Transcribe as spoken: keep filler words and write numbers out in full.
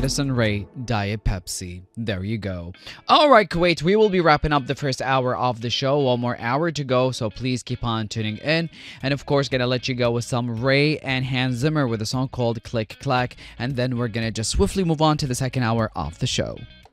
Madison Rae, Diet Pepsi. There you go. All right, Kuwait, we will be wrapping up the first hour of the show. One more hour to go, so please keep on tuning in. And of course, gonna let you go with some Ray and Hans Zimmer with a song called Click Clack. And then we're gonna just swiftly move on to the second hour of the show.